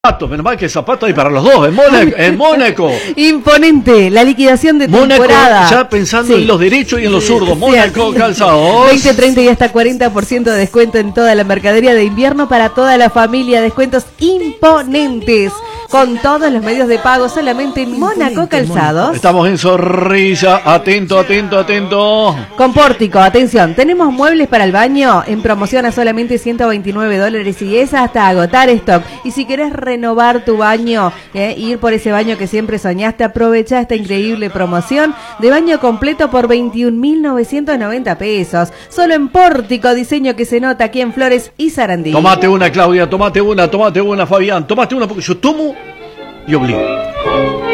Menos mal que zapatos hay para los dos, en Mónaco. Imponente, la liquidación de Mónaco, temporada. ya pensando en los derechos y en los zurdos. Mónaco, calzados. 20, 30 y hasta 40% de descuento en toda la mercadería de invierno para toda la familia. Descuentos imponentes con todos los medios de pago solamente en Mónaco Calzados. Estamos en Zorrilla, atento. Con Pórtico, atención, tenemos muebles para el baño en promoción a solamente $129 y es hasta agotar stock. Y si querés renovar tu baño, ir por ese baño que siempre soñaste, aprovecha esta increíble promoción de baño completo por 21.990 pesos. Solo en Pórtico, diseño que se nota aquí en Flores y Sarandí. Tomate una, Claudia, tomate una, Fabián, tomate una porque yo tomo y obligo.